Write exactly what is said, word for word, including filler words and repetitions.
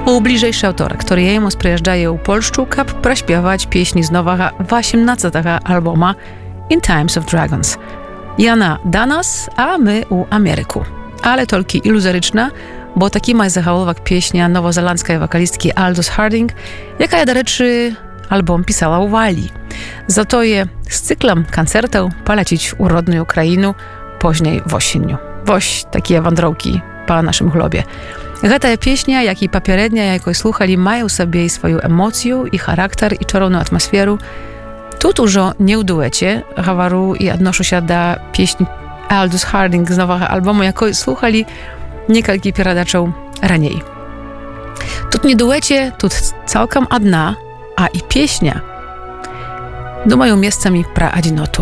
У бліжэйшы аўторак, который я яму спрыязджае ў Польшчу, каб праспяваць песні з новага васемнаццатага альбома In Times of Dragons. Яна да нас, а мы ў Амерыку. Ale tolki iluzoryczna, bo taki ma zahałować pieśnia nowozelandzkiej wokalistki Aldous Harding, jaka ja do rzeczy album pisała u Walii. Za to je z cyklem koncertów polecić u rodnej Ukrainy później w osieniu. Woś takie wandrowki po naszym globie. Gata pieśnia, jak i poprzednia, jaką słuchali, mają sobie swoją emocję i charakter i czarowną atmosferę. Tu dużo nie u duecie, hawaru i odnoszę się do pieśni Aldous Harding z nowego albumu, jaką słuchali niekalki pieradaczą raniej. Тут nie duecie, тут całkiem одна, a i pieśnia do mają miejscami pra adinotu.